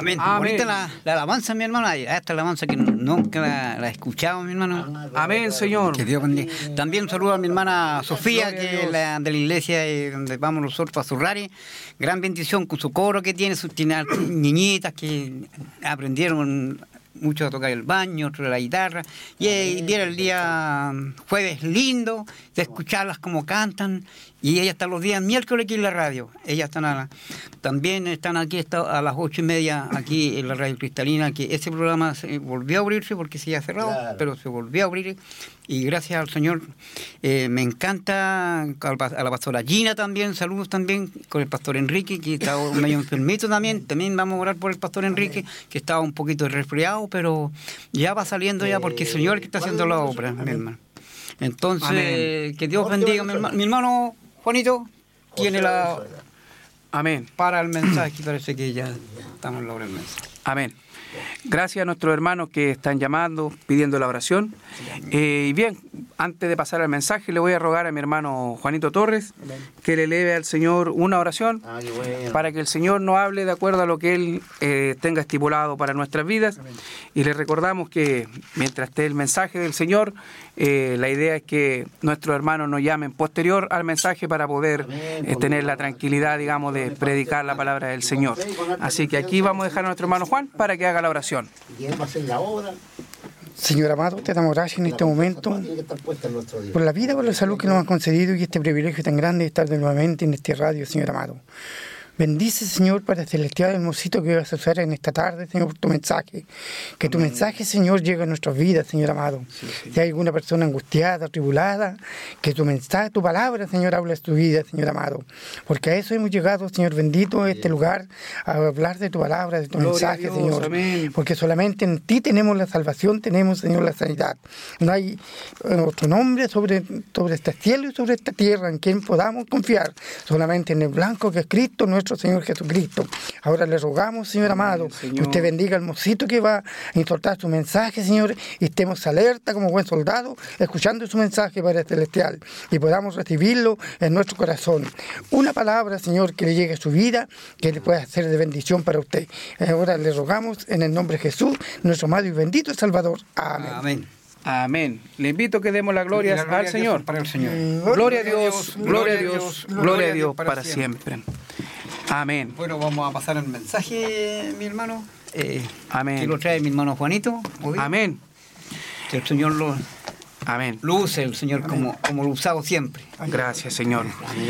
Amén. Amén. Bonita la alabanza, mi hermano. Esta alabanza que nunca la he escuchado, mi hermano. Amén, Señor. Que Dios bendiga. También saludo a mi hermana Sofía, Gloria a que Dios. es la de la iglesia donde vamos nosotros para Zurrari. Gran bendición con su coro que tiene, tiene niñitas que aprendieron mucho a tocar el baño, otro la guitarra. Y viene el día jueves lindo de escucharlas como cantan. Y ellas están los días miércoles aquí en la radio. Ellas están también están aquí a las 8:30 aquí en la radio cristalina, que ese programa se volvió a abrirse porque se había cerrado, claro, pero se volvió a abrir. Y gracias al Señor, me encanta, a la pastora Gina también, saludos también, con el pastor Enrique, que estaba medio enfermito también. También vamos a orar por el pastor Enrique, que estaba un poquito resfriado, pero ya va saliendo ya, porque el Señor que está haciendo la obra, mi hermano. Entonces, amén. Que Dios bendiga, mi hermano Juanito tiene la... Amén. Para el mensaje, parece que ya estamos en la hora del mensaje. Amén. Gracias a nuestros hermanos que están llamando, pidiendo la oración. Y bien, antes de pasar al mensaje, le voy a rogar a mi hermano Juanito Torres que le eleve al Señor una oración para que el Señor nos hable de acuerdo a lo que Él tenga estipulado para nuestras vidas. Y le recordamos que mientras esté el mensaje del Señor, la idea es que nuestros hermanos nos llamen posterior al mensaje para poder tener la tranquilidad, digamos, de predicar la palabra del Señor. Así que aquí vamos a dejar a nuestro hermano Juan para que haga la oración. Señor amado, te damos gracias en este momento por la vida, por la salud que nos han concedido y este privilegio tan grande de estar nuevamente en este radio, Señor amado. Bendice, Señor, Padre Celestial, hermosito que vas a usar en esta tarde, Señor, por tu mensaje. Que tu mensaje, Señor, llegue a nuestras vidas, Señor amado. Si hay alguna persona angustiada, tribulada, que tu mensaje, tu palabra, Señor, hable de tu vida, Señor amado. Porque a eso hemos llegado, Señor bendito, a este lugar, a hablar de tu palabra, de tu mensaje, Dios, Señor. Amén. Porque solamente en ti tenemos la salvación, tenemos, Señor, la sanidad. No hay otro nombre sobre este cielo y sobre esta tierra en quien podamos confiar. Solamente en el blanco que es Cristo, nuestro Señor Jesucristo. Ahora le rogamos, Señor amado, Señor, que usted bendiga al mocito que va a insultar su mensaje, Señor, y estemos alerta como buen soldado, escuchando su mensaje, Padre Celestial, y podamos recibirlo en nuestro corazón. Una palabra, Señor, que le llegue a su vida, que le pueda ser de bendición para usted. Ahora le rogamos en el nombre de Jesús, nuestro amado y bendito Salvador. Amén. Amén. Amén. Le invito a que demos la gloria al Señor. Para el Señor. Gloria a Dios, gloria a Dios, gloria a Dios para siempre. Amén. Bueno, vamos a pasar al mensaje, mi hermano. Amén. Que lo trae mi hermano Juanito. Amén. Que el Señor lo use, el Señor como lo ha usado siempre. Gracias, Señor.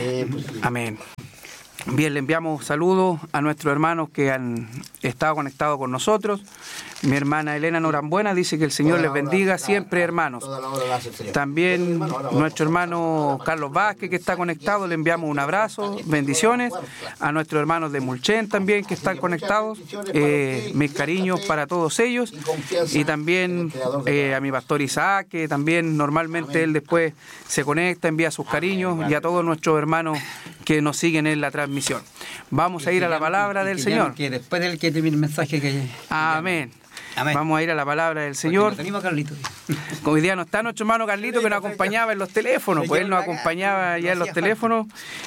Amén. Bien, le enviamos saludos a nuestros hermanos que han estado conectados con nosotros. Mi hermana Elena Norambuena dice que el Señor les bendiga siempre, hermanos. También nuestro hermano Carlos Vázquez, que está conectado, le enviamos un abrazo, bendiciones. A nuestros hermanos de Mulchen también, que están conectados, mis cariños para todos ellos. Y también a mi pastor Isaac, que también normalmente él después se conecta, envía sus cariños, y a todos nuestros hermanos que nos siguen en la transmisión. Vamos a ir a la palabra del Señor. Que después del que termine el mensaje que... Amén. Amén. Vamos a ir a la palabra del Señor. Tenemos a Carlito. Hoy día no está nuestro hermano Carlito, que nos acompañaba en los teléfonos, pues él nos acompañaba ya en los teléfonos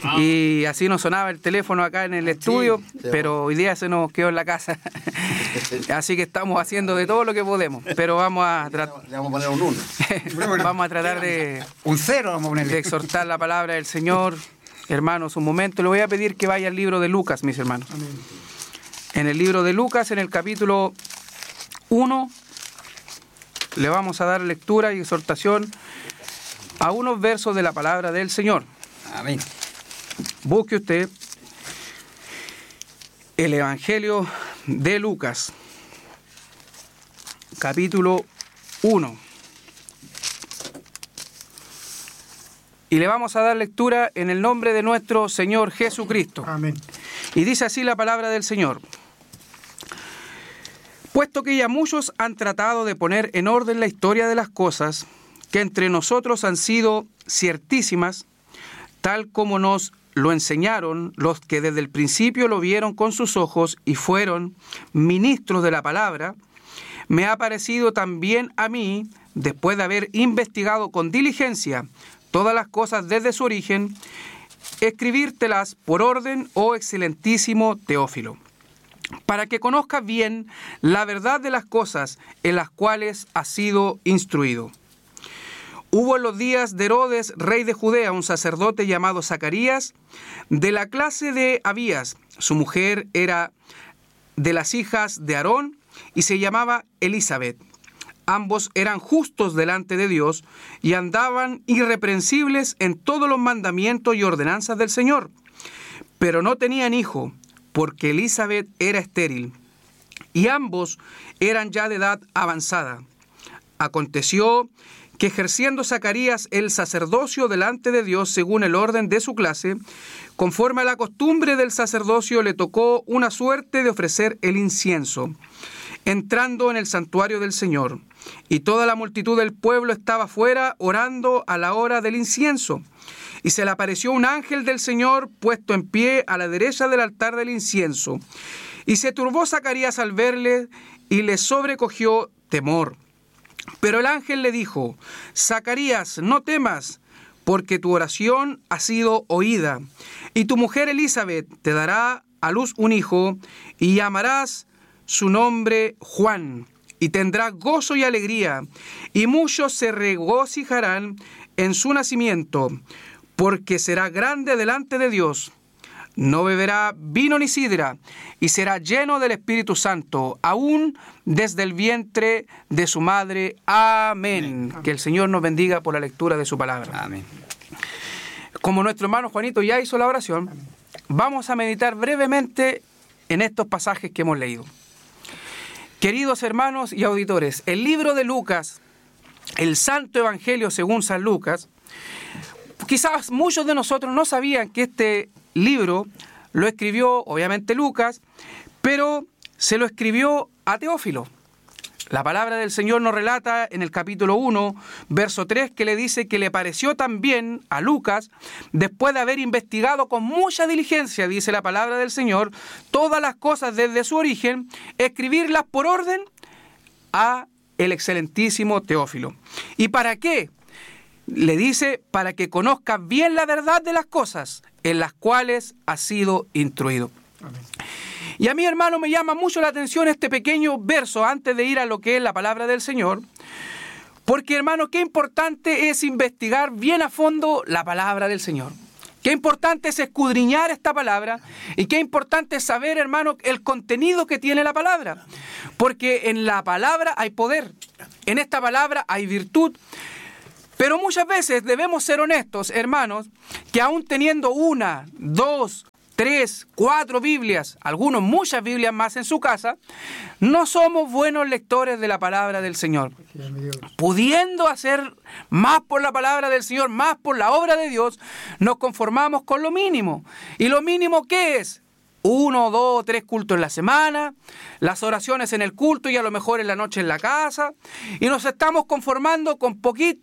y así nos sonaba el teléfono acá en el estudio, pero hoy día se nos quedó en la casa. Así que estamos haciendo de todo lo que podemos, pero vamos a poner un 1. Vamos a tratar de un 0 vamos a ponerle. De exhortar la palabra del Señor. Hermanos, un momento, le voy a pedir que vaya al libro de Lucas, mis hermanos. Amén. En el libro de Lucas, en el capítulo 1, le vamos a dar lectura y exhortación a unos versos de la palabra del Señor. Amén. Busque usted el Evangelio de Lucas, capítulo 1. Y le vamos a dar lectura en el nombre de nuestro Señor Jesucristo. Amén. Y dice así la palabra del Señor. Puesto que ya muchos han tratado de poner en orden la historia de las cosas, que entre nosotros han sido ciertísimas, tal como nos lo enseñaron los que desde el principio lo vieron con sus ojos y fueron ministros de la palabra, me ha parecido también a mí, después de haber investigado con diligencia todas las cosas desde su origen, escribírtelas por orden, oh excelentísimo Teófilo, para que conozcas bien la verdad de las cosas en las cuales has sido instruido. Hubo en los días de Herodes, rey de Judea, un sacerdote llamado Zacarías, de la clase de Abías. Su mujer era de las hijas de Aarón y se llamaba Elisabet. Ambos eran justos delante de Dios y andaban irreprensibles en todos los mandamientos y ordenanzas del Señor. Pero no tenían hijo, porque Elisabet era estéril, y ambos eran ya de edad avanzada. Aconteció que ejerciendo Zacarías el sacerdocio delante de Dios según el orden de su clase, conforme a la costumbre del sacerdocio, le tocó una suerte de ofrecer el incienso, entrando en el santuario del Señor. Y toda la multitud del pueblo estaba fuera orando a la hora del incienso. Y se le apareció un ángel del Señor puesto en pie a la derecha del altar del incienso. Y se turbó Zacarías al verle y le sobrecogió temor. Pero el ángel le dijo: Zacarías, no temas, porque tu oración ha sido oída, y tu mujer Elisabet te dará a luz un hijo, y llamarás su nombre Juan, y tendrás gozo y alegría, y muchos se regocijarán en su nacimiento, porque será grande delante de Dios. No beberá vino ni sidra, y será lleno del Espíritu Santo, aún desde el vientre de su madre. Amén. Que el Señor nos bendiga por la lectura de su palabra. Amén. Como nuestro hermano Juanito ya hizo la oración, vamos a meditar brevemente en estos pasajes que hemos leído. Queridos hermanos y auditores, el libro de Lucas, el Santo Evangelio según San Lucas, quizás muchos de nosotros no sabían que este libro lo escribió obviamente Lucas, pero se lo escribió a Teófilo. La palabra del Señor nos relata en el capítulo 1, verso 3, que le dice que le pareció también a Lucas, después de haber investigado con mucha diligencia, dice la palabra del Señor, todas las cosas desde su origen, escribirlas por orden a el excelentísimo Teófilo. ¿Y para qué? Le dice: para que conozcas bien la verdad de las cosas en las cuales has sido instruido. Amén. Y a mí, hermano, me llama mucho la atención este pequeño verso antes de ir a lo que es la palabra del Señor, porque, hermano, qué importante es investigar bien a fondo la palabra del Señor. Qué importante es escudriñar esta palabra y qué importante es saber, hermano, el contenido que tiene la palabra. Porque en la palabra hay poder, en esta palabra hay virtud. Pero muchas veces debemos ser honestos, hermanos, que aún teniendo 1, 2, 3, 4 Biblias, algunos muchas Biblias más en su casa, no somos buenos lectores de la palabra del Señor. Pudiendo hacer más por la palabra del Señor, más por la obra de Dios, nos conformamos con lo mínimo. ¿Y lo mínimo qué es? 1, 2, 3 cultos en la semana, las oraciones en el culto y a lo mejor en la noche en la casa, y nos estamos conformando con poquito,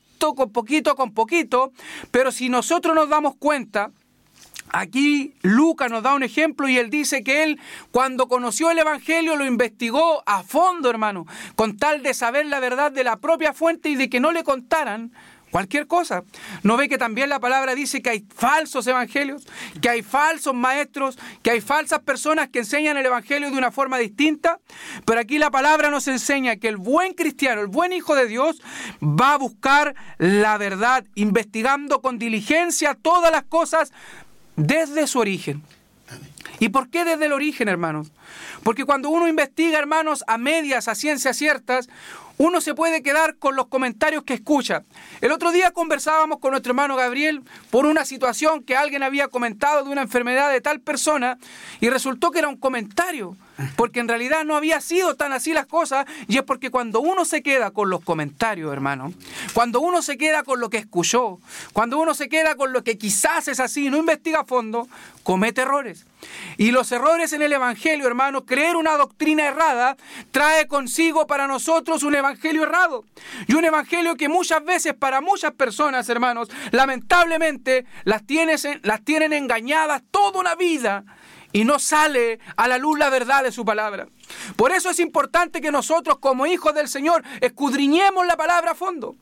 pero si nosotros nos damos cuenta, aquí Lucas nos da un ejemplo y él dice que él, cuando conoció el Evangelio, lo investigó a fondo, hermano, con tal de saber la verdad de la propia fuente y de que no le contaran cualquier cosa. ¿No ve que también la palabra dice que hay falsos evangelios, que hay falsos maestros, que hay falsas personas que enseñan el evangelio de una forma distinta? Pero aquí la palabra nos enseña que el buen cristiano, el buen hijo de Dios, va a buscar la verdad, investigando con diligencia todas las cosas desde su origen. ¿Y por qué desde el origen, hermanos? Porque cuando uno investiga, hermanos, a medias, a ciencias ciertas, uno se puede quedar con los comentarios que escucha. El otro día conversábamos con nuestro hermano Gabriel por una situación que alguien había comentado de una enfermedad de tal persona y resultó que era un comentario, porque en realidad no había sido tan así las cosas, y es porque cuando uno se queda con los comentarios, hermano, cuando uno se queda con lo que escuchó, cuando uno se queda con lo que quizás es así y no investiga a fondo, comete errores. Y los errores en el evangelio, hermano, creer una doctrina errada trae consigo para nosotros un evangelio errado. Y un evangelio que muchas veces para muchas personas, hermanos, lamentablemente las tienen engañadas toda una vida y no sale a la luz la verdad de su palabra. Por eso es importante que nosotros como hijos del Señor escudriñemos la palabra a fondo.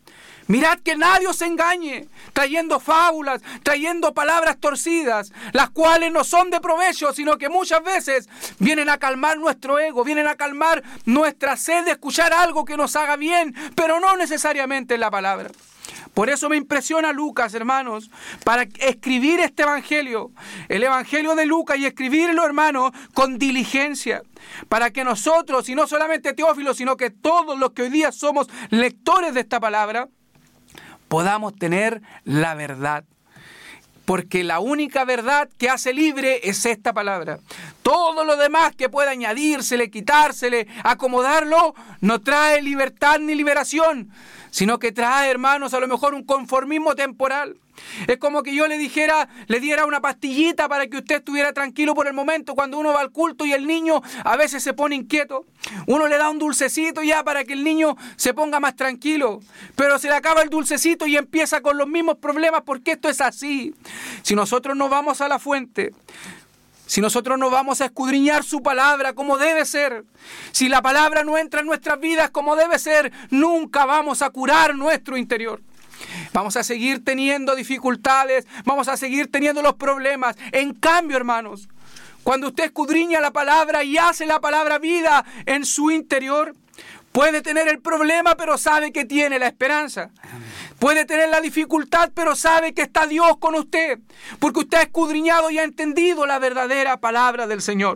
Mirad que nadie os engañe, trayendo fábulas, trayendo palabras torcidas, las cuales no son de provecho, sino que muchas veces vienen a calmar nuestro ego, vienen a calmar nuestra sed de escuchar algo que nos haga bien, pero no necesariamente en la palabra. Por eso me impresiona Lucas, hermanos, para escribir este evangelio, el evangelio de Lucas, y escribirlo, hermanos, con diligencia, para que nosotros, y no solamente Teófilo, sino que todos los que hoy día somos lectores de esta palabra, podamos tener la verdad. Porque la única verdad que hace libre es esta palabra. Todo lo demás que pueda añadírsele, quitársele, acomodarlo, no trae libertad ni liberación, sino que trae, hermanos, a lo mejor un conformismo temporal. Es como que yo le diera una pastillita para que usted estuviera tranquilo por el momento cuando uno va al culto y el niño a veces se pone inquieto. Uno le da un dulcecito ya para que el niño se ponga más tranquilo, pero se le acaba el dulcecito y empieza con los mismos problemas, porque esto es así. Si nosotros no vamos a la fuente, si nosotros no vamos a escudriñar su palabra como debe ser, si la palabra no entra en nuestras vidas como debe ser, nunca vamos a curar nuestro interior. Vamos a seguir teniendo dificultades, vamos a seguir teniendo los problemas. En cambio, hermanos, cuando usted escudriña la palabra y hace la palabra vida en su interior, puede tener el problema, pero sabe que tiene la esperanza. Puede tener la dificultad, pero sabe que está Dios con usted, porque usted ha escudriñado y ha entendido la verdadera palabra del Señor.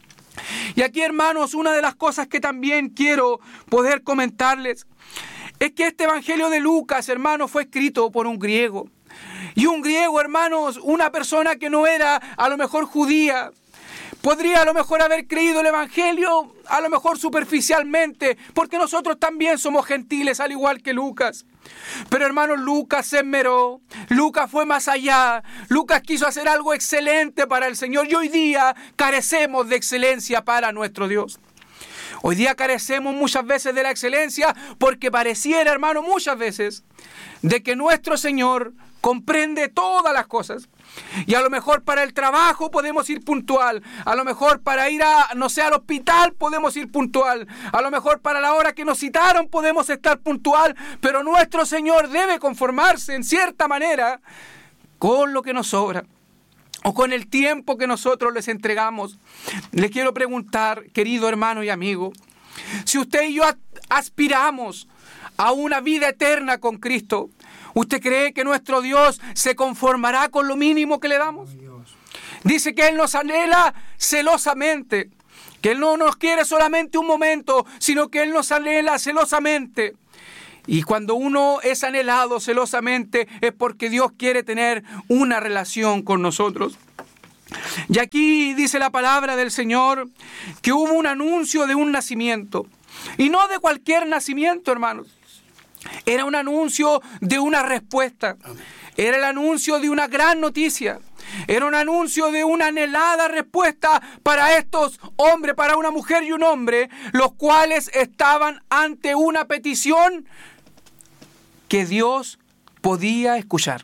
Y aquí, hermanos, una de las cosas que también quiero poder comentarles es que este evangelio de Lucas, hermanos, fue escrito por un griego. Y un griego, hermanos, una persona que no era a lo mejor judía, podría a lo mejor haber creído el evangelio, a lo mejor superficialmente, porque nosotros también somos gentiles, al igual que Lucas. Pero, hermanos, Lucas se esmeró, Lucas fue más allá, Lucas quiso hacer algo excelente para el Señor, y hoy día carecemos de excelencia para nuestro Dios. Hoy día carecemos muchas veces de la excelencia porque pareciera, hermano, muchas veces de que nuestro Señor comprende todas las cosas. Y a lo mejor para el trabajo podemos ir puntual, a lo mejor para ir al hospital podemos ir puntual, a lo mejor para la hora que nos citaron podemos estar puntual, pero nuestro Señor debe conformarse en cierta manera con lo que nos sobra, o con el tiempo que nosotros les entregamos. Les quiero preguntar, querido hermano y amigo, si usted y yo aspiramos a una vida eterna con Cristo, ¿usted cree que nuestro Dios se conformará con lo mínimo que le damos? Dice que Él nos anhela celosamente, que Él no nos quiere solamente un momento, sino que Él nos anhela celosamente. Y cuando uno es anhelado celosamente es porque Dios quiere tener una relación con nosotros. Y aquí dice la palabra del Señor que hubo un anuncio de un nacimiento. Y no de cualquier nacimiento, hermanos. Era un anuncio de una respuesta. Era el anuncio de una gran noticia. Era un anuncio de una anhelada respuesta para estos hombres, para una mujer y un hombre, los cuales estaban ante una petición que Dios podía escuchar.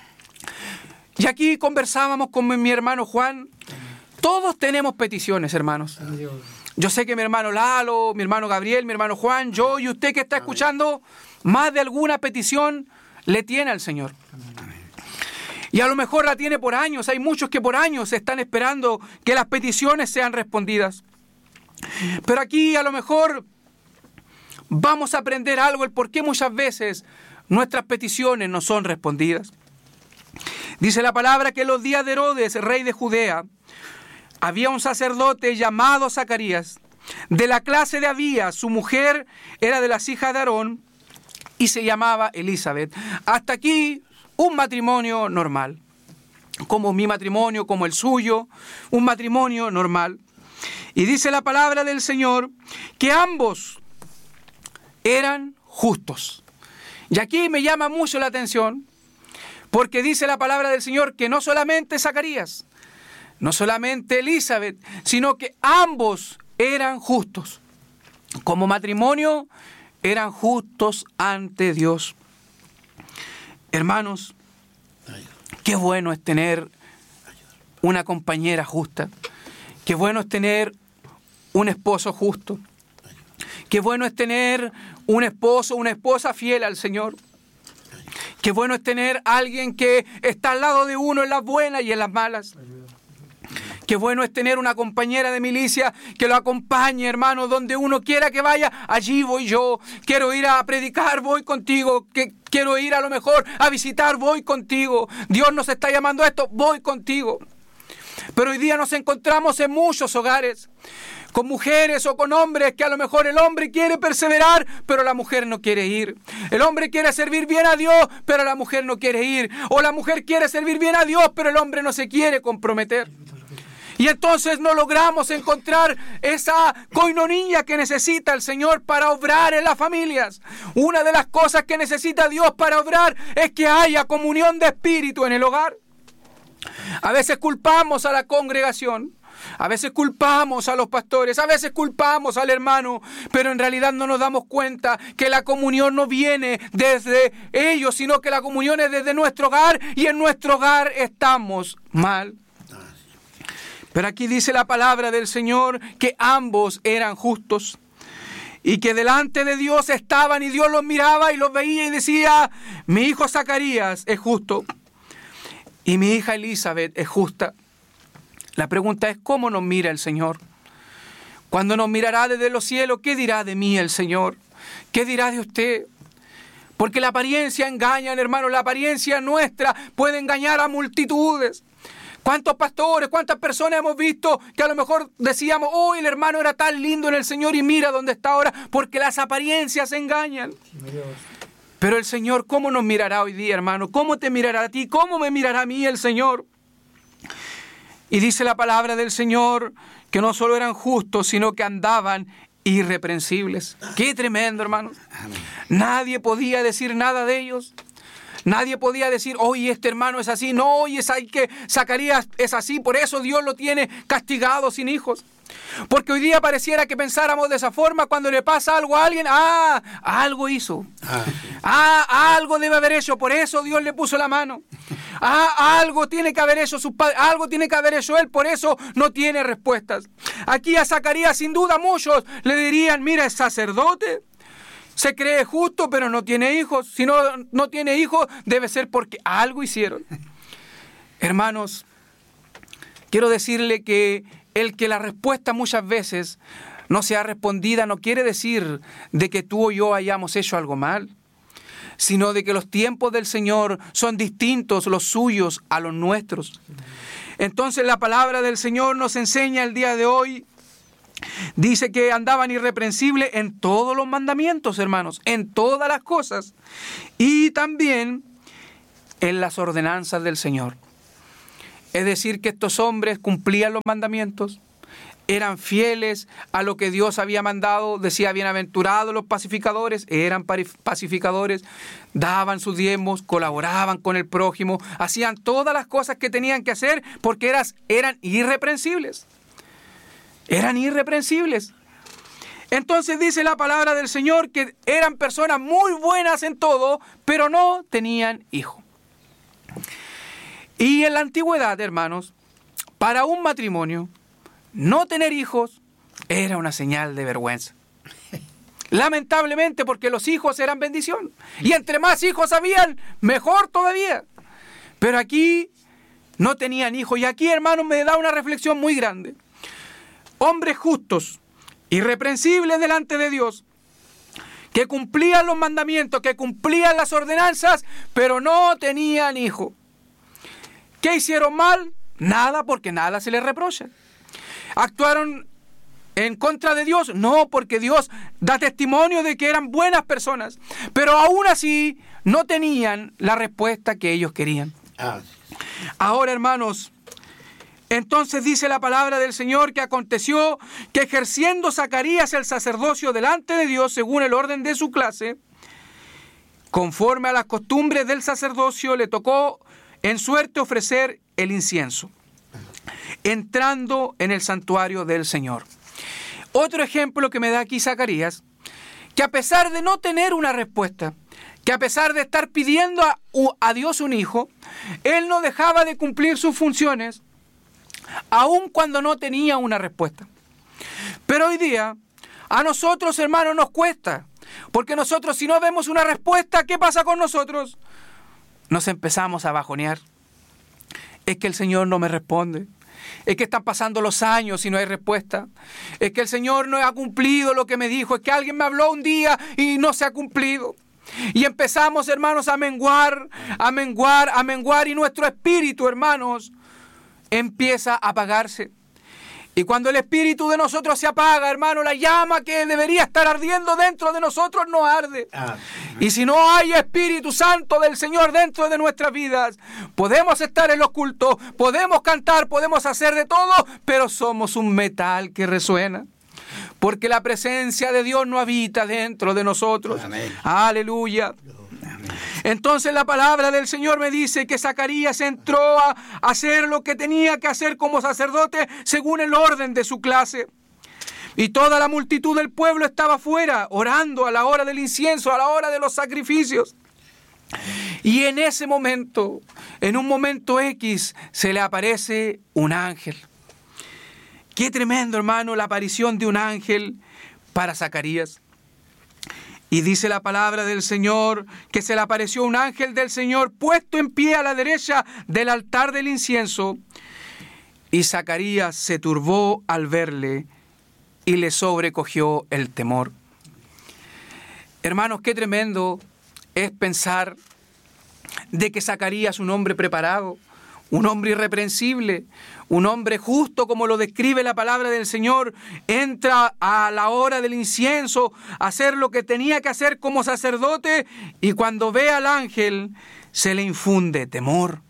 Y aquí conversábamos con mi hermano Juan. Todos tenemos peticiones, hermanos. Yo sé que mi hermano Lalo, mi hermano Gabriel, mi hermano Juan, yo y usted que está escuchando, más de alguna petición le tiene al Señor. Y a lo mejor la tiene por años. Hay muchos que por años están esperando que las peticiones sean respondidas. Pero aquí a lo mejor vamos a aprender algo, el por qué muchas veces nuestras peticiones no son respondidas. Dice la palabra que en los días de Herodes, rey de Judea, había un sacerdote llamado Zacarías, de la clase de Abías. Su mujer era de las hijas de Aarón y se llamaba Elizabeth. Hasta aquí un matrimonio normal, como mi matrimonio, como el suyo, un matrimonio normal. Y dice la palabra del Señor que ambos eran justos. Y aquí me llama mucho la atención, porque dice la palabra del Señor que no solamente Zacarías, no solamente Elizabeth, sino que ambos eran justos. Como matrimonio eran justos ante Dios. Hermanos, qué bueno es tener una compañera justa. Qué bueno es tener un esposo justo. Qué bueno es tener un esposo, una esposa fiel al Señor. Qué bueno es tener a alguien que está al lado de uno en las buenas y en las malas. Qué bueno es tener una compañera de milicia que lo acompañe, hermano, donde uno quiera que vaya, allí voy yo. Quiero ir a predicar, voy contigo. Quiero ir a lo mejor a visitar, voy contigo. Dios nos está llamando a esto, voy contigo. Pero hoy día nos encontramos en muchos hogares, con mujeres o con hombres que a lo mejor el hombre quiere perseverar, pero la mujer no quiere ir. El hombre quiere servir bien a Dios, pero la mujer no quiere ir. O la mujer quiere servir bien a Dios, pero el hombre no se quiere comprometer. Y entonces no logramos encontrar esa coinonía que necesita el Señor para obrar en las familias. Una de las cosas que necesita Dios para obrar es que haya comunión de espíritu en el hogar. A veces culpamos a la congregación, a veces culpamos a los pastores, a veces culpamos al hermano, pero en realidad no nos damos cuenta que la comunión no viene desde ellos, sino que la comunión es desde nuestro hogar, y en nuestro hogar estamos mal. Pero aquí dice la palabra del Señor que ambos eran justos y que delante de Dios estaban, y Dios los miraba y los veía y decía: mi hijo Zacarías es justo y mi hija Elizabeth es justa. La pregunta es: ¿cómo nos mira el Señor? Cuando nos mirará desde los cielos, ¿qué dirá de mí el Señor? ¿Qué dirá de usted? Porque la apariencia engaña, hermano. La apariencia nuestra puede engañar a multitudes. ¿Cuántos pastores, cuántas personas hemos visto que a lo mejor decíamos: oh, el hermano era tan lindo en el Señor y mira dónde está ahora? Porque las apariencias engañan. Pero el Señor, ¿cómo nos mirará hoy día, hermano? ¿Cómo te mirará a ti? ¿Cómo me mirará a mí el Señor? Y dice la palabra del Señor que no solo eran justos, sino que andaban irreprensibles. ¡Qué tremendo, hermano! Nadie podía decir nada de ellos. Nadie podía decir: oye, este hermano es así. No, oye, que Zacarías es así, por eso Dios lo tiene castigado sin hijos. Porque hoy día pareciera que pensáramos de esa forma cuando le pasa algo a alguien: algo hizo. Algo debe haber hecho, por eso Dios le puso la mano. Algo tiene que haber hecho sus padres, algo tiene que haber hecho él, por eso no tiene respuestas. Aquí a Zacarías, sin duda, muchos le dirían: mira, es sacerdote. Se cree justo, pero no tiene hijos. Si no tiene hijos, debe ser porque algo hicieron. Hermanos, quiero decirle que el que la respuesta muchas veces no sea respondida no quiere decir de que tú o yo hayamos hecho algo mal, sino de que los tiempos del Señor son distintos los suyos a los nuestros. Entonces la palabra del Señor nos enseña el día de hoy. Dice que andaban irreprensibles en todos los mandamientos, hermanos, en todas las cosas, y también en las ordenanzas del Señor. Es decir, que estos hombres cumplían los mandamientos, eran fieles a lo que Dios había mandado. Decía: bienaventurados los pacificadores. Eran pacificadores, daban sus diezmos, colaboraban con el prójimo, hacían todas las cosas que tenían que hacer porque eran irreprensibles. Eran irreprensibles. Entonces dice la palabra del Señor que eran personas muy buenas en todo, pero no tenían hijo. Y en la antigüedad, hermanos, para un matrimonio, no tener hijos era una señal de vergüenza. Lamentablemente, porque los hijos eran bendición. Y entre más hijos habían, mejor todavía. Pero aquí no tenían hijos. Y aquí, hermanos, me da una reflexión muy grande. Hombres justos, irreprensibles delante de Dios, que cumplían los mandamientos, que cumplían las ordenanzas, pero no tenían hijo. ¿Qué hicieron mal? Nada, porque nada se les reprocha. ¿Actuaron en contra de Dios? No, porque Dios da testimonio de que eran buenas personas, pero aún así no tenían la respuesta que ellos querían. Ahora, hermanos, entonces dice la palabra del Señor que aconteció que ejerciendo Zacarías el sacerdocio delante de Dios según el orden de su clase, conforme a las costumbres del sacerdocio, le tocó en suerte ofrecer el incienso, entrando en el santuario del Señor. Otro ejemplo que me da aquí Zacarías, que a pesar de no tener una respuesta, que a pesar de estar pidiendo a Dios un hijo, él no dejaba de cumplir sus funciones, aun cuando no tenía una respuesta. Pero hoy día, a nosotros, hermanos, nos cuesta, porque nosotros, si no vemos una respuesta, ¿qué pasa con nosotros? nos empezamos a bajonear. Es que el Señor no me responde. Es que están pasando los años y no hay respuesta. Es que el Señor no ha cumplido lo que me dijo. Es que alguien me habló un día y no se ha cumplido. Y empezamos, hermanos, a menguar, y nuestro espíritu, hermanos, empieza a apagarse. Y cuando el espíritu de nosotros se apaga, hermano, la llama que debería estar ardiendo dentro de nosotros no arde. Y si no hay Espíritu Santo del Señor dentro de nuestras vidas, podemos estar en los cultos, podemos cantar, podemos hacer de todo, pero somos un metal que resuena. Porque la presencia de Dios no habita dentro de nosotros. Amén. Aleluya. Entonces la palabra del Señor me dice que Zacarías entró a hacer lo que tenía que hacer como sacerdote según el orden de su clase. Y toda la multitud del pueblo estaba afuera, orando a la hora del incienso, a la hora de los sacrificios. Y en ese momento, en un momento X, se le aparece un ángel. Qué tremendo, hermano, la aparición de un ángel para Zacarías. Y dice la palabra del Señor que se le apareció un ángel del Señor puesto en pie a la derecha del altar del incienso. Y Zacarías se turbó al verle y le sobrecogió el temor. Hermanos, qué tremendo es pensar de que Zacarías, un hombre preparado, un hombre irreprensible, un hombre justo como lo describe la palabra del Señor, entra a la hora del incienso a hacer lo que tenía que hacer como sacerdote, y cuando ve al ángel se le infunde temor.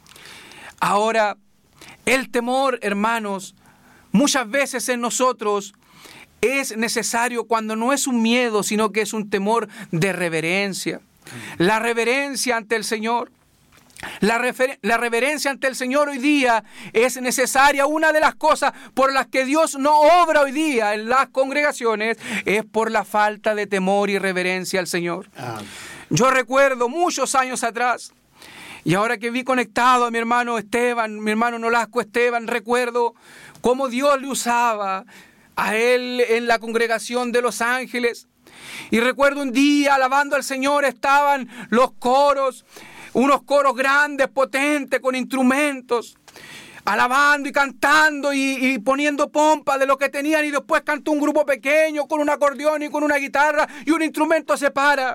Ahora, el temor, hermanos, muchas veces en nosotros es necesario cuando no es un miedo, sino que es un temor de reverencia. La reverencia ante el Señor. La reverencia ante el Señor hoy día es necesaria. Una de las cosas por las que Dios no obra hoy día en las congregaciones es por la falta de temor y reverencia al Señor. Yo recuerdo muchos años atrás, y ahora que vi conectado a mi hermano Esteban, mi hermano Nolasco Esteban, recuerdo cómo Dios le usaba a él en la congregación de Los Ángeles. Y recuerdo un día alabando al Señor, estaban los coros, unos coros grandes, potentes, con instrumentos, alabando y cantando y poniendo pompa de lo que tenían, y después cantó un grupo pequeño con un acordeón y con una guitarra, y un instrumento se para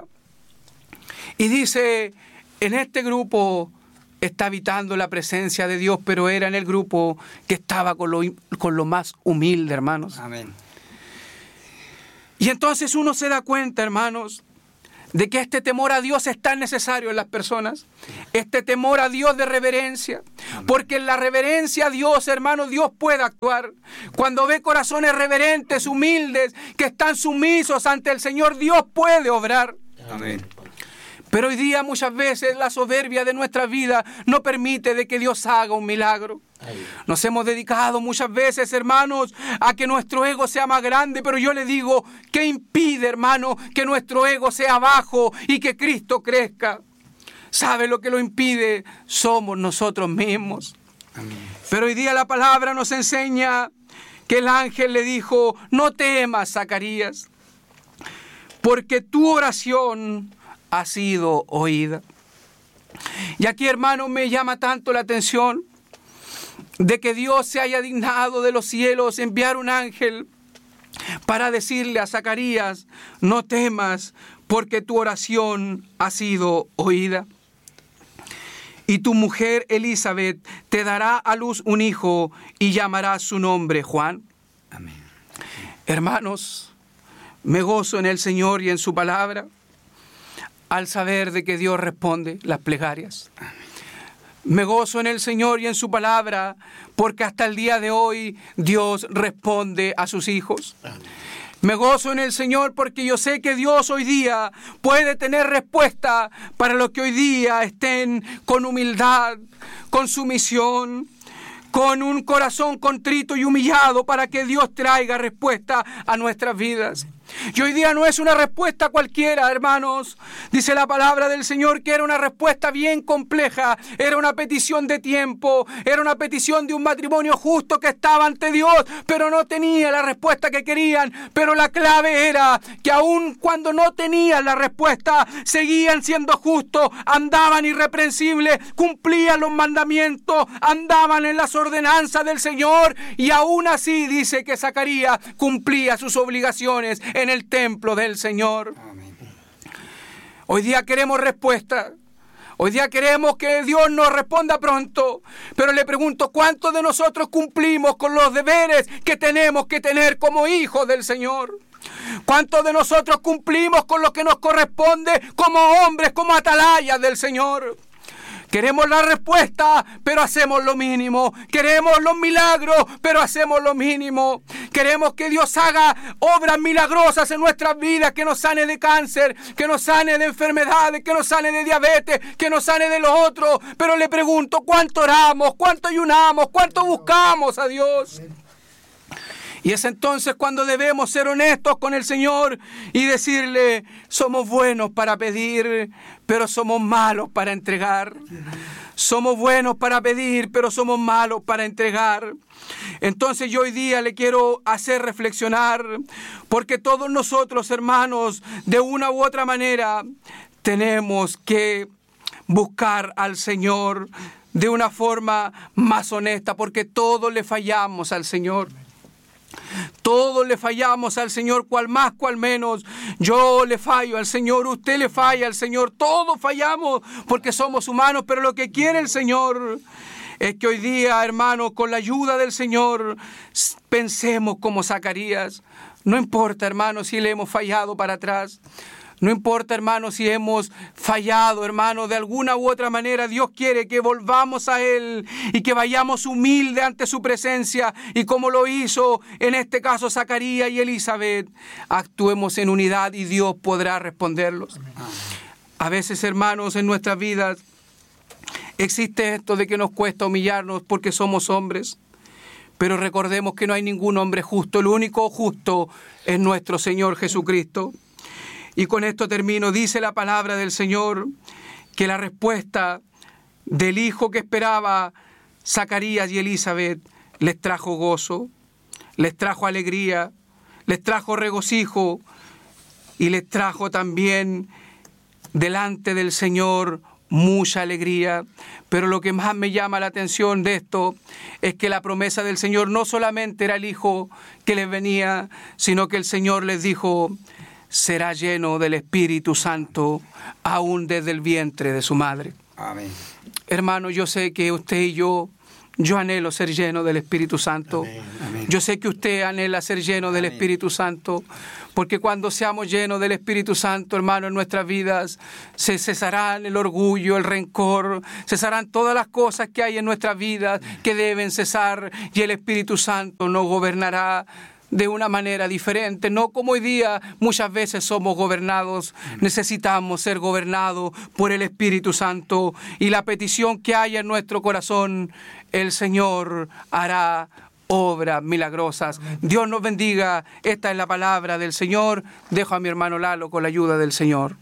y dice: en este grupo está habitando la presencia de Dios, pero era en el grupo que estaba con lo más humilde, hermanos. Amén. Y entonces uno se da cuenta, hermanos, de que este temor a Dios es tan necesario en las personas. Este temor a Dios de reverencia. Porque en la reverencia a Dios, hermano, Dios puede actuar. Cuando ve corazones reverentes, humildes, que están sumisos ante el Señor, Dios puede obrar. Amén. Pero hoy día muchas veces la soberbia de nuestra vida no permite de que Dios haga un milagro. Nos hemos dedicado muchas veces, hermanos, a que nuestro ego sea más grande, pero yo le digo, ¿qué impide, hermano, que nuestro ego sea bajo y que Cristo crezca? ¿Sabe lo que lo impide? Somos nosotros mismos. Amén. Pero hoy día la palabra nos enseña que el ángel le dijo: no temas, Zacarías, porque tu oración ha sido oída. Y aquí, hermano, me llama tanto la atención de que Dios se haya dignado de los cielos enviar un ángel para decirle a Zacarías: no temas, porque tu oración ha sido oída. Y tu mujer Elizabeth te dará a luz un hijo y llamará su nombre Juan. Amén. Hermanos, me gozo en el Señor y en su palabra al saber de que Dios responde las plegarias. Me gozo en el Señor y en su palabra porque hasta el día de hoy Dios responde a sus hijos. Me gozo en el Señor porque yo sé que Dios hoy día puede tener respuesta para los que hoy día estén con humildad, con sumisión, con un corazón contrito y humillado para que Dios traiga respuesta a nuestras vidas. Y hoy día no es una respuesta cualquiera, hermanos. Dice la palabra del Señor que era una respuesta bien compleja. Era una petición de tiempo. Era una petición de un matrimonio justo que estaba ante Dios, pero no tenía la respuesta que querían. Pero la clave era que aun cuando no tenían la respuesta, seguían siendo justos, andaban irreprensibles, cumplían los mandamientos, andaban en las ordenanzas del Señor. Y aún así dice que Zacarías cumplía sus obligaciones en el templo del Señor. Amén. Hoy día queremos respuesta. Hoy día queremos que Dios nos responda pronto. Pero le pregunto, ¿cuántos de nosotros cumplimos con los deberes que tenemos que tener como hijos del Señor? ¿Cuántos de nosotros cumplimos con lo que nos corresponde como hombres, como atalayas del Señor? Queremos la respuesta, pero hacemos lo mínimo. Queremos los milagros, pero hacemos lo mínimo. Queremos que Dios haga obras milagrosas en nuestras vidas, que nos sane de cáncer, que nos sane de enfermedades, que nos sane de diabetes, que nos sane de lo otro. Pero le pregunto, ¿cuánto oramos? ¿Cuánto ayunamos? ¿Cuánto buscamos a Dios? Y es entonces cuando debemos ser honestos con el Señor y decirle, somos buenos para pedir, pero somos malos para entregar. Somos buenos para pedir, pero somos malos para entregar. Entonces yo hoy día le quiero hacer reflexionar, porque todos nosotros, hermanos, de una u otra manera, tenemos que buscar al Señor de una forma más honesta, porque todos le fallamos al Señor. Todos le fallamos al Señor, cual más, cual menos. Yo le fallo al Señor, usted le falla al Señor. Todos fallamos porque somos humanos, pero lo que quiere el Señor es que hoy día, hermano, con la ayuda del Señor, pensemos como Zacarías. No importa, hermano, si le hemos fallado para atrás. No importa, hermano, si hemos fallado, hermano, de alguna u otra manera. Dios quiere que volvamos a Él y que vayamos humildes ante su presencia. Y como lo hizo en este caso Zacarías y Elizabeth, actuemos en unidad y Dios podrá responderlos. A veces, hermanos, en nuestras vidas existe esto de que nos cuesta humillarnos porque somos hombres. Pero recordemos que no hay ningún hombre justo. El único justo es nuestro Señor Jesucristo. Y con esto termino. Dice la palabra del Señor que la respuesta del hijo que esperaba Zacarías y Elizabeth les trajo gozo, les trajo alegría, les trajo regocijo y les trajo también delante del Señor mucha alegría. Pero lo que más me llama la atención de esto es que la promesa del Señor no solamente era el hijo que les venía, sino que el Señor les dijo: será lleno del Espíritu Santo aún desde el vientre de su madre. Amén. Hermano, yo sé que usted y yo anhelo ser lleno del Espíritu Santo. Amén. Amén. Yo sé que usted anhela ser lleno del Espíritu Santo, porque cuando seamos llenos del Espíritu Santo, hermano, en nuestras vidas se cesarán el orgullo, el rencor, cesarán todas las cosas que hay en nuestras vidas que deben cesar, y el Espíritu Santo nos gobernará de una manera diferente, no como hoy día muchas veces somos gobernados. Necesitamos ser gobernados por el Espíritu Santo, y la petición que haya en nuestro corazón, el Señor hará obras milagrosas. Dios nos bendiga. Esta es la palabra del Señor. Dejo a mi hermano Lalo con la ayuda del Señor.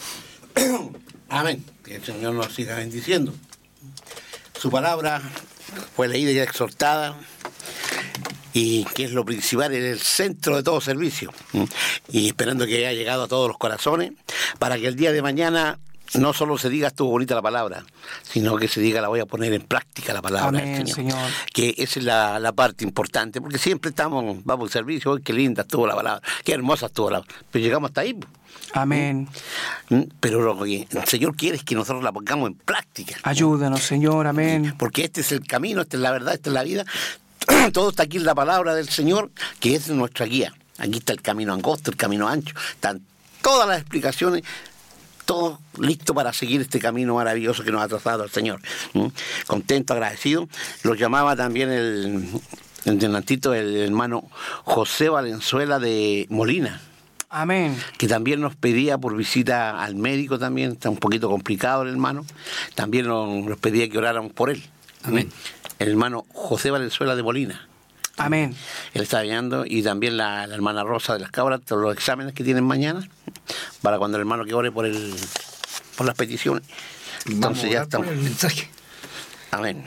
Amén. Que el Señor nos siga bendiciendo. Su palabra fue leída y exhortada, y que es lo principal, es el centro de todo servicio, y esperando que haya llegado a todos los corazones, para que el día de mañana no solo se diga estuvo bonita la palabra, sino que se diga la voy a poner en práctica la palabra. Amén, del Señor. Señor. Que esa es la parte importante, porque siempre vamos al servicio, qué linda estuvo la palabra, qué hermosa estuvo la palabra, pero llegamos hasta ahí. Amén. Pero lo que el Señor quiere es que nosotros la pongamos en práctica. Ayúdanos, Señor. Amén. Porque este es el camino, esta es la verdad, esta es la vida. Todo está aquí en la palabra del Señor, que es nuestra guía. Aquí está el camino angosto, el camino ancho, están todas las explicaciones, todo listo para seguir este camino maravilloso que nos ha trazado el Señor. Contento, agradecido. Lo llamaba también el delantito, el hermano José Valenzuela de Molina. Amén. Que también nos pedía por visita al médico también, está un poquito complicado el hermano. También nos pedía que oráramos por él. Amén. el hermano José Valenzuela de Molina. Amén. Él está viendo, y también la hermana Rosa de las Cabras, todos los exámenes que tienen mañana, para cuando el hermano que ore por las peticiones. Entonces ya estamos. El mensaje. Amén.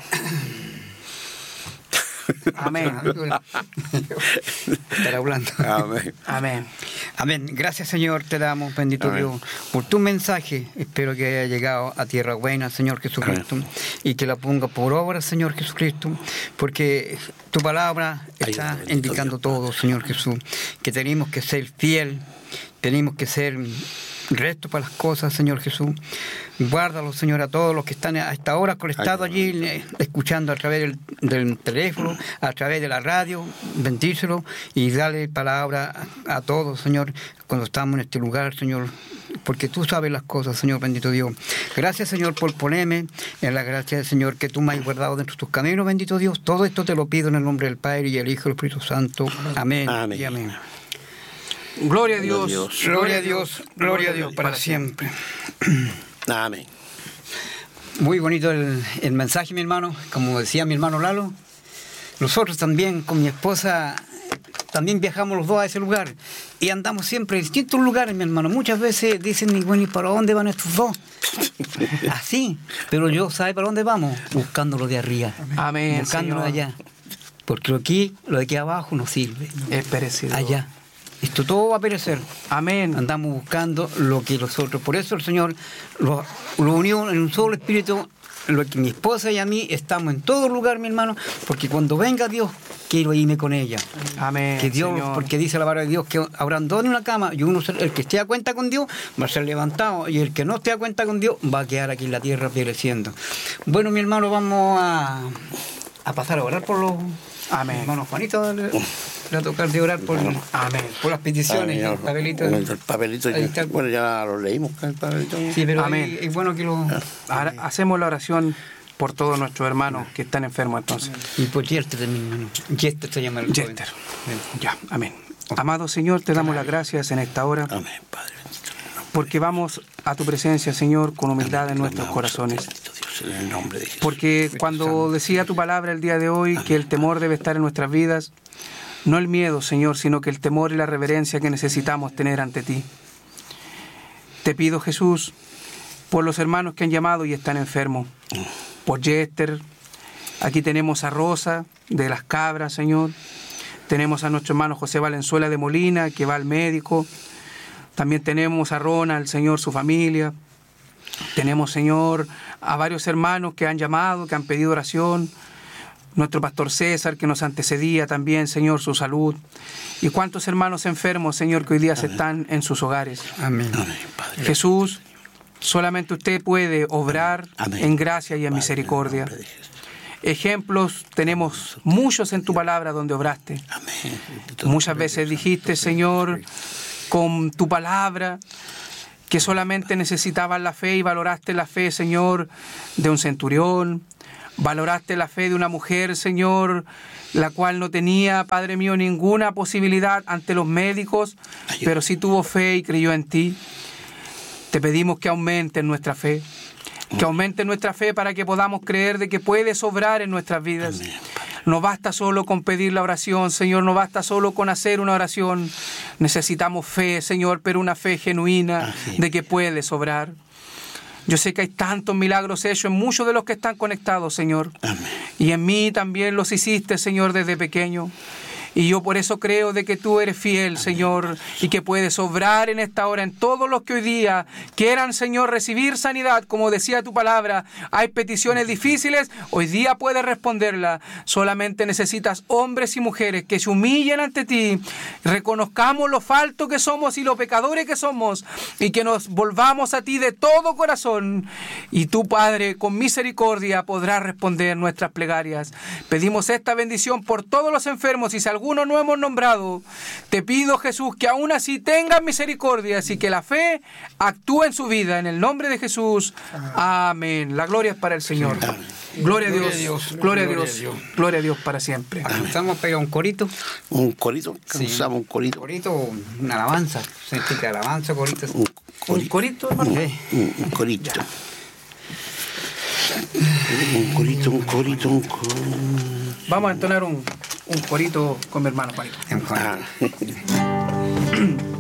Amén. Estar hablando. Amén. Amén. Amén. Gracias, Señor, te damos, bendito Amén. Dios, por tu mensaje. Espero que haya llegado a tierra buena, Señor Jesucristo, Amén. y que la ponga por obra, Señor Jesucristo, porque tu palabra está Ayúdame, indicando Dios. todo, Señor Jesús, que tenemos que ser fiel, tenemos que ser rectos para las cosas, Señor Jesús. Guárdalo, Señor, a todos los que están a esta hora conectados allí, escuchando a través del teléfono, a través de la radio. Bendícelo y dale palabra a todos, Señor, cuando estamos en este lugar, Señor, porque tú sabes las cosas, Señor, bendito Dios. Gracias, Señor, por ponerme en la gracia del Señor que tú me has guardado dentro de tus caminos, bendito Dios. Todo esto te lo pido en el nombre del Padre y el Hijo y el Espíritu Santo. Amén. Amén. Y amén. Gloria a Dios. Gloria a Dios, gloria a Dios para siempre. Amén. Muy bonito el mensaje, mi hermano. Como decía mi hermano Lalo, nosotros también con mi esposa también viajamos los dos a ese lugar y andamos siempre en distintos lugares, mi hermano. Muchas veces dicen, bueno, ¿y para dónde van estos dos? Así, pero yo, ¿sabe para dónde vamos? Buscándolo de arriba. Amén, Buscándolo de Señor. allá. Porque lo de aquí abajo no sirve. Es perecedor. Allá. Esto todo va a perecer. Amén. Andamos buscando lo que nosotros. Por eso el Señor lo unió en un solo espíritu. Lo que mi esposa y a mí estamos en todo lugar, mi hermano, porque cuando venga Dios, quiero irme con ella. Amén. Que Dios, Señor. porque dice la palabra de Dios que habrán dos en una cama y uno, el que esté a cuenta con Dios, va a ser levantado, y el que no esté a cuenta con Dios va a quedar aquí en la tierra pereciendo. Bueno, mi hermano, vamos a pasar a orar por los Amén. hermanos Juanito. Le va a tocar de orar por, Amén. por las peticiones. Amén. El papelito. El papelito, Ahí está. bueno, ya lo leímos, el papelito. Sí, pero Amén. es bueno que lo... Ahora hacemos la oración por todos nuestros hermanos que están enfermos entonces. Y por Yester también, hermano. Yester se llama el joven. Yester. Ya, amén. Amado Señor, te damos las gracias en esta hora Amén, Padre bendito. porque vamos a tu presencia, Señor, con humildad en nuestros corazones. Bendito Dios, en el nombre de Jesús. Porque cuando decía tu palabra el día de hoy que el temor debe estar en nuestras vidas, no el miedo, Señor, sino que el temor y la reverencia que necesitamos tener ante ti. Te pido, Jesús, por los hermanos que han llamado y están enfermos, por Yester, aquí tenemos a Rosa de las Cabras, Señor, tenemos a nuestro hermano José Valenzuela de Molina, que va al médico, también tenemos a Ronald, Señor, su familia, tenemos, Señor, a varios hermanos que han llamado, que han pedido oración, nuestro pastor César, que nos antecedía también, Señor, su salud, y cuántos hermanos enfermos, Señor, que hoy día se están en sus hogares. Amén. Amén, Padre. Jesús, solamente usted puede obrar Amén. en gracia y en Padre, misericordia. en el nombre de Jesús. Ejemplos tenemos muchos en tu palabra donde obraste. Amén. Bendito Muchas Dios. veces dijiste, Señor, con tu palabra, que solamente necesitaban la fe y valoraste la fe, Señor, de un centurión. Valoraste la fe de una mujer, Señor, la cual no tenía, Padre mío, ninguna posibilidad ante los médicos, pero sí tuvo fe y creyó en ti. Te pedimos que aumente nuestra fe, para que podamos creer de que puedes obrar en nuestras vidas. Amén, Padre. No basta solo con pedir la oración, Señor, no basta solo con hacer una oración. Necesitamos fe, Señor, pero una fe genuina Así. de que puedes obrar. Yo sé que hay tantos milagros hechos en muchos de los que están conectados, Señor. Amén. Y en mí también los hiciste, Señor, desde pequeño. Y yo por eso creo de que tú eres fiel, Señor, y que puedes obrar en esta hora en todos los que hoy día quieran, Señor, recibir sanidad. Como decía tu palabra, hay peticiones difíciles, hoy día puedes responderla. Solamente necesitas hombres y mujeres que se humillen ante ti, reconozcamos lo faltos que somos y los pecadores que somos, y que nos volvamos a ti de todo corazón. Y tú, Padre, con misericordia podrás responder nuestras plegarias. Pedimos esta bendición por todos los enfermos, y si algunos no hemos nombrado, te pido, Jesús, que aún así tengan misericordia y que la fe actúe en su vida. En el nombre de Jesús. Amén. La gloria es para el Señor. Gloria a Dios. Gloria a Dios. Gloria a Dios para siempre. Alcanzamos a pegar un corito. Un corito, Sí. usamos un corito. Corito, una alabanza. Significa alabanza, corito. ¿Un corito, hermano? Sí. Un corito. Un corito. Vamos a entonar un corito con mi hermano Juanito. Ah.